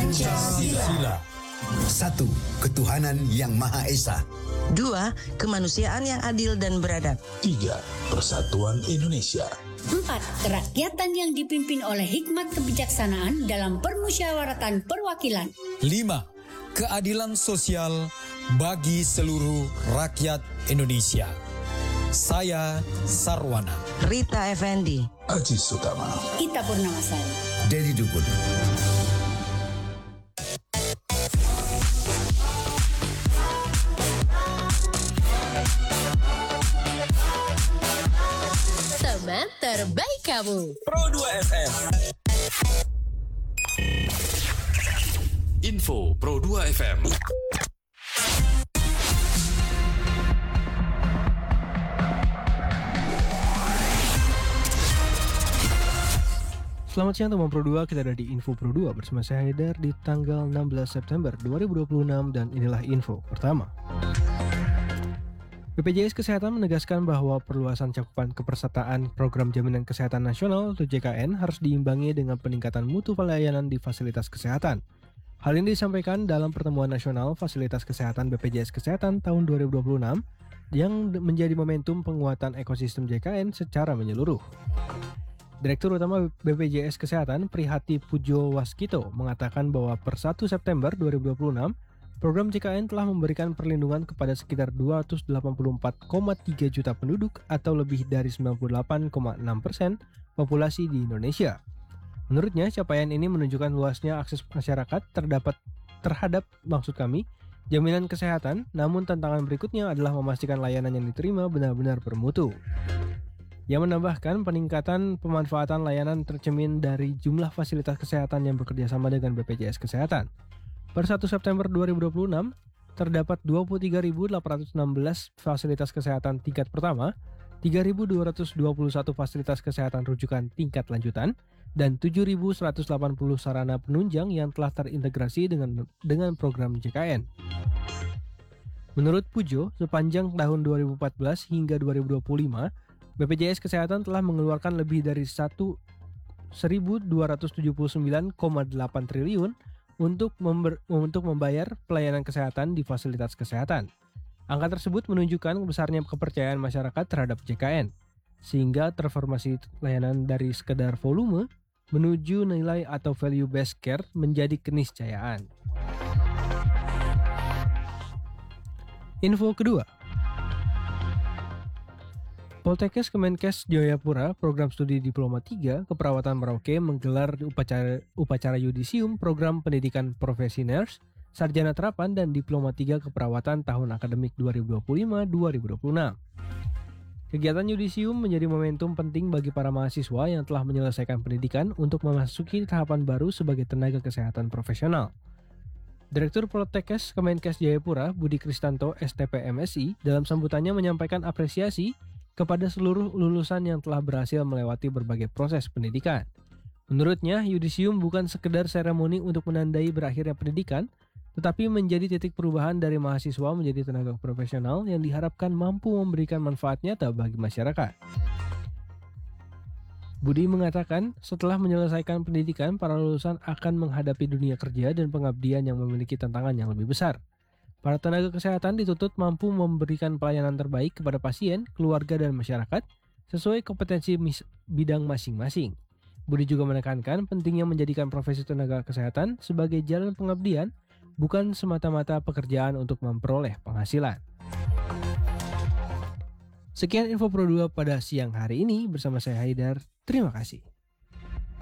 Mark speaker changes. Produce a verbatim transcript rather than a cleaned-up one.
Speaker 1: Pancasila.
Speaker 2: Satu, ketuhanan yang Maha Esa.
Speaker 3: Dua, kemanusiaan yang adil dan beradab.
Speaker 1: Tiga, persatuan Indonesia.
Speaker 4: Empat, kerakyatan yang dipimpin oleh hikmat kebijaksanaan dalam permusyawaratan perwakilan.
Speaker 5: Lima, keadilan sosial bagi seluruh rakyat Indonesia. Saya Sarwana.
Speaker 3: Rita Effendi.
Speaker 1: Aji Sutama.
Speaker 4: Ita Purnamasari.
Speaker 2: Dedi Dukun.
Speaker 6: Teman terbaik kamu.
Speaker 7: Pro dua F M.
Speaker 8: Info Pro dua F M.
Speaker 9: Selamat siang teman Pro dua, kita ada di Info Pro dua bersama saya Haidar di tanggal enam belas September dua ribu dua puluh enam dan inilah info pertama. B P J S Kesehatan menegaskan bahwa perluasan cakupan kepesertaan Program Jaminan Kesehatan Nasional atau J K N harus diimbangi dengan peningkatan mutu pelayanan di fasilitas kesehatan. Hal ini disampaikan dalam pertemuan nasional Fasilitas Kesehatan B P J S Kesehatan tahun dua ribu dua puluh enam yang menjadi momentum penguatan ekosistem J K N secara menyeluruh. Direktur Utama B P J S Kesehatan Prihati Pujo Waskito mengatakan bahwa per satu September dua ribu dua puluh enam, program J K N telah memberikan perlindungan kepada sekitar dua ratus delapan puluh empat koma tiga juta penduduk atau lebih dari sembilan puluh delapan koma enam persen populasi di Indonesia. Menurutnya, capaian ini menunjukkan luasnya akses masyarakat terdapat terhadap, maksud kami, jaminan kesehatan, namun tantangan berikutnya adalah memastikan layanan yang diterima benar-benar bermutu. Yang menambahkan peningkatan pemanfaatan layanan tercermin dari jumlah fasilitas kesehatan yang bekerja sama dengan B P J S Kesehatan. Per satu September dua ribu dua puluh enam, terdapat dua puluh tiga ribu delapan ratus enam belas fasilitas kesehatan tingkat pertama, tiga ribu dua ratus dua puluh satu fasilitas kesehatan rujukan tingkat lanjutan, dan tujuh ribu seratus delapan puluh sarana penunjang yang telah terintegrasi dengan dengan program J K N. Menurut Pujo, sepanjang tahun dua ribu empat belas hingga dua ribu dua puluh lima, B P J S Kesehatan telah mengeluarkan lebih dari seribu dua ratus tujuh puluh sembilan koma delapan triliun untuk, member, untuk membayar pelayanan kesehatan di fasilitas kesehatan. Angka tersebut menunjukkan besarnya kepercayaan masyarakat terhadap J K N, sehingga transformasi layanan dari sekedar volume menuju nilai atau value based care menjadi keniscayaan. Info kedua. Poltekkes Kemenkes Jayapura, Program Studi Diploma tiga Keperawatan Merauke menggelar upacara, upacara yudisium Program Pendidikan Profesi Nurse, Sarjana Terapan dan Diploma tiga Keperawatan tahun akademik dua ribu dua puluh lima dua ribu dua puluh enam. Kegiatan yudisium menjadi momentum penting bagi para mahasiswa yang telah menyelesaikan pendidikan untuk memasuki tahapan baru sebagai tenaga kesehatan profesional. Direktur Poltekkes Kemenkes Jayapura, Budi Kristanto, S T P M Si, dalam sambutannya menyampaikan apresiasi kepada seluruh lulusan yang telah berhasil melewati berbagai proses pendidikan. Menurutnya, yudisium bukan sekedar seremoni untuk menandai berakhirnya pendidikan, tetapi menjadi titik perubahan dari mahasiswa menjadi tenaga profesional yang diharapkan mampu memberikan manfaat nyata bagi masyarakat. Budi mengatakan, setelah menyelesaikan pendidikan, para lulusan akan menghadapi dunia kerja dan pengabdian yang memiliki tantangan yang lebih besar. Para tenaga kesehatan dituntut mampu memberikan pelayanan terbaik kepada pasien, keluarga, dan masyarakat sesuai kompetensi mis- bidang masing-masing. Budi juga menekankan pentingnya menjadikan profesi tenaga kesehatan sebagai jalan pengabdian, bukan semata-mata pekerjaan untuk memperoleh penghasilan. Sekian info Pro dua pada siang hari ini bersama saya Haidar. Terima kasih.